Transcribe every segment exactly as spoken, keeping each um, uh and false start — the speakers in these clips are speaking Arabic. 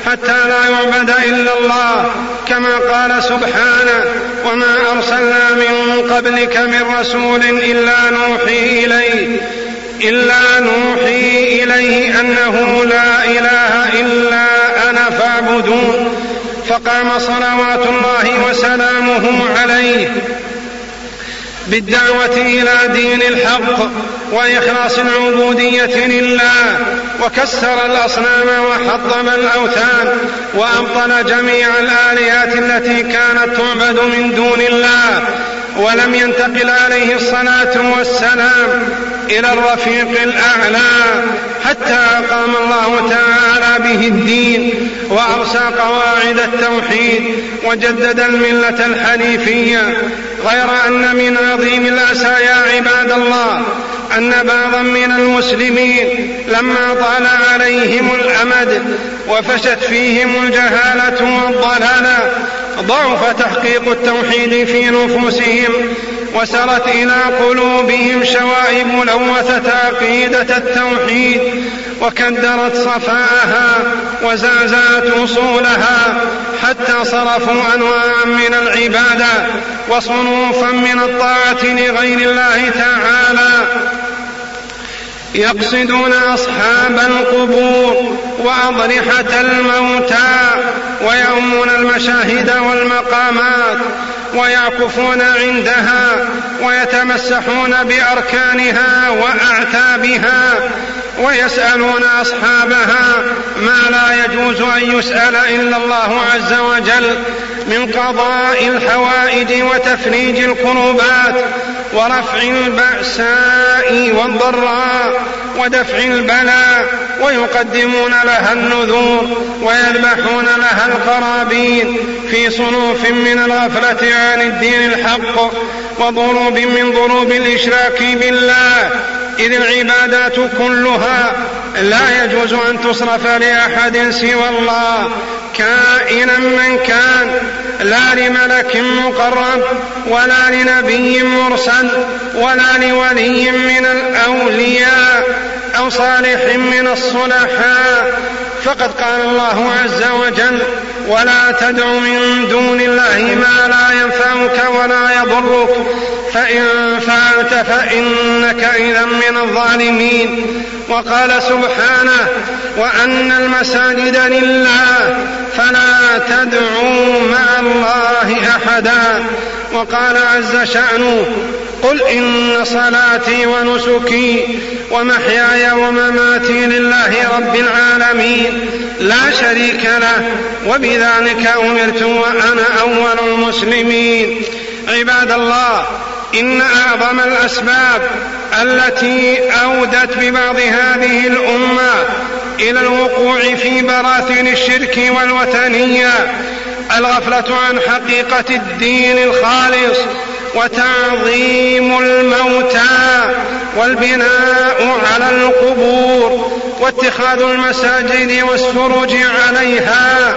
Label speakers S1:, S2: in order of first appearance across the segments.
S1: حتى لا يعبد إلا الله، كما قال سبحانه: وما أرسلنا من قبلك من رسول إلا نوحي إليه إلا نوحي إليه أنه لا إله إلا أنا فاعبدون. فقام صلوات الله وسلامه عليه بالدعوة إلى دين الحق وإخلاص العبودية لله، وكسر الأصنام وحطم الأوثان، وأبطل جميع الآلهات التي كانت تعبد من دون الله، ولم ينتقل عليه الصلاة والسلام إلى الرفيق الأعلى حتى أقام الله تعالى به الدين وأرسى قواعد التوحيد وجدد الملة الحنيفية. غير أن من عظيم الأسى يا عباد الله أن بعضا من المسلمين لما طال عليهم الأمد وفشت فيهم الجهالة والضلالة ضعف تحقيق التوحيد في نفوسهم، وسرت إلى قلوبهم شوائب لوثت عقيدة التوحيد وكدرت صفاءها وزعزعت أصولها، حتى صرفوا أنواعا من العبادة وصنوفا من الطاعة لغير الله تعالى، يقصدون أصحاب القبور وأضرحة الموتى ويؤمون المشاهد والمقامات ويعكفون عندها ويتمسحون بأركانها وأعتابها ويسألون أصحابها ما لا يجوز أن يسأل إلا الله عز وجل من قضاء الحوائج وتفريج الكروبات ورفع البأساء والضراء ودفع البلاء، ويقدمون لها النذور ويذبحون لها القرابين في صنوف من الغفلة عن الدين الحق وضروب من ضروب الإشراك بالله، إذ العبادات كلها لا يجوز أن تصرف لأحد سوى الله كائنا من كان، لا لملك مقرب ولا لنبي مرسل ولا لولي من الأولياء أو صالح من الصلحاء. فقد قال الله عز وجل: ولا تدع من دون الله ما لا ينفعك ولا يضرك فإن فعلت فإنك إذا من الظالمين. وقال سبحانه: وأن المساجد لله فلا تدعوا مع الله أحدا. وقال عز شأنه: قل إن صلاتي ونسكي ومحياي ومماتي لله رب العالمين لا شريك له وبذلك أمرت وأنا أول المسلمين. عباد الله، إن أعظم الأسباب التي أودت ببعض هذه الأمة إلى الوقوع في براثن الشرك والوثنية الغفلة عن حقيقة الدين الخالص وتعظيم الموتى والبناء على القبور واتخاذ المساجد والسرج عليها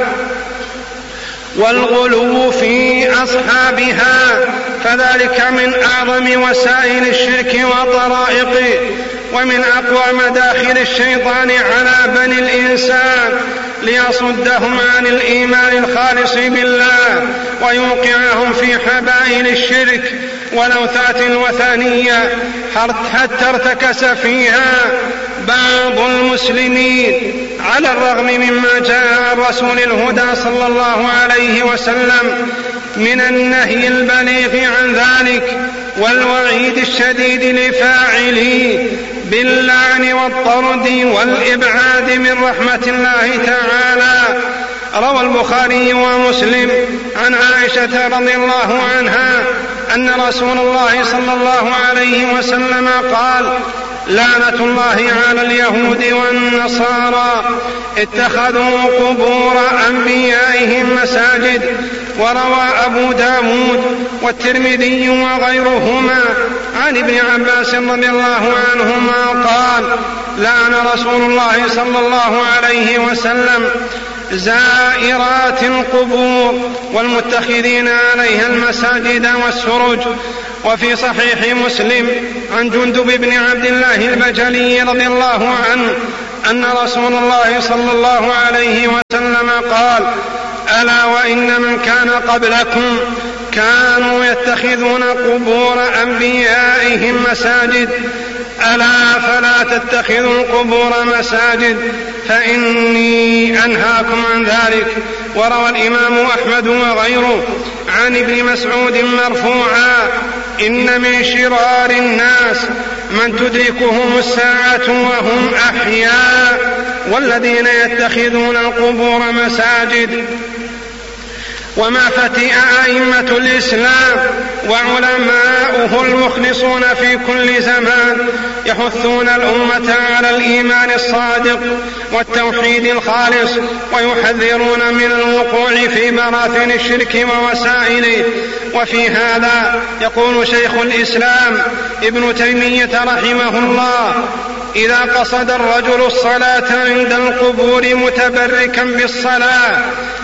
S1: والغلو في أصحابها، فذلك من أعظم وسائل الشرك وطرائقه ومن أقوى مداخل الشيطان على بني الإنسان ليصدهم عن الإيمان الخالص بالله ويوقعهم في حبائل الشرك والأوثان الوثنية، حتى ارتكس فيها بعض المسلمين على الرغم مما جاء عن رسول الهدى صلى الله عليه وسلم من النهي البليغ عن ذلك والوعيد الشديد لفاعليه باللعن والطرد والإبعاد من رحمة الله تعالى. روى البخاري ومسلم عن عائشة رضي الله عنها أن رسول الله صلى الله عليه وسلم قال: لعنة الله على اليهود والنصارى اتخذوا قبور أنبيائهم مساجد. وروى أبو داود والترمذي وغيرهما عن ابن عباس رضي الله عنهما قال: لعن رسول الله صلى الله عليه وسلم زائرات القبور والمتخذين عليها المساجد والسرج. وفي صحيح مسلم عن جندب بن عبد الله البجلي رضي الله عنه أن رسول الله صلى الله عليه وسلم كما قال: ألا وإن من كان قبلكم كانوا يتخذون قبور أنبيائهم مساجد ألا فلا تتخذوا القبور مساجد فإني أنهاكم عن ذلك. وروى الإمام أحمد وغيره عن ابن مسعود مرفوعا: إن من شرار الناس من تدركهم الساعة وهم أحياء والذين يتخذون القبور مساجد. وما فتئ أئمة الإسلام وعلماؤه المخلصون في كل زمان يحثون الأمة على الإيمان الصادق والتوحيد الخالص، ويحذرون من الوقوع في براثن الشرك ووسائله. وفي هذا يقول شيخ الإسلام ابن تيمية رحمه الله: إذا قصد الرجل الصلاة عند القبور متبركا بالصلاة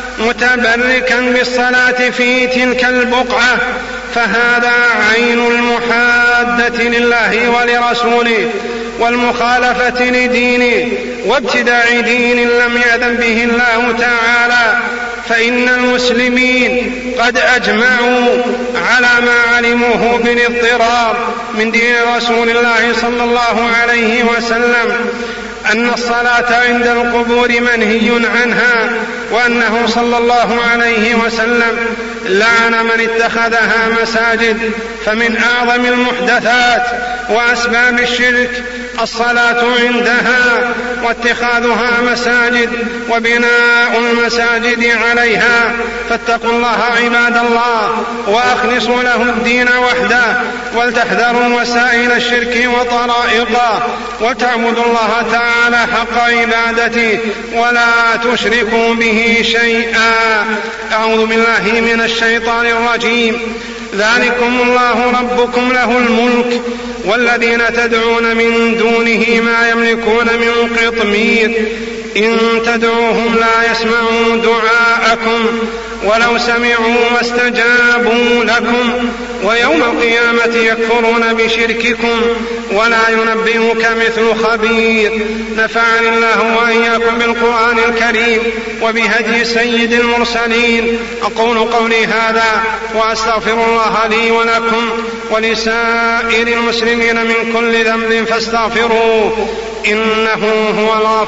S1: متبركا بالصلاة في تلك البقعة فهذا عين المحادة لله ولرسوله والمخالفة لدينه وابتداع دين لم يأذن به الله تعالى. فإن المسلمين قد أجمعوا على ما علموه بالاضطرار من دين رسول الله صلى الله عليه وسلم أن الصلاة عند القبور منهي عنها، وأنه صلى الله عليه وسلم لعن من اتخذها مساجد. فمن أعظم المحدثات وأسباب الشرك الصلاة عندها واتخاذها مساجد وبناء المساجد عليها. فاتقوا الله عباد الله وأخلصوا له الدين وحده، ولتحذروا وسائل الشرك وطرائقه، وتعبدوا الله تعالى حق عبادته ولا تشركوا به شيئا. أعوذ بالله من الشيطان الرجيم. ذلكم الله ربكم له الملك والذين تدعون من دونه ما يملكون من قطمير إن تدعوهم لا يسمعوا دعاءكم ولو سمعوا ما استجابوا لكم ويوم القيامة يكفرون بشرككم ولا ينبئك مثل خبير. نفعني الله وإياكم بالقرآن الكريم وبهدي سيد المرسلين. أقول قولي هذا وأستغفر الله لي ولكم ولسائر المسلمين من كل ذنب فاستغفروه إنه هو الغفور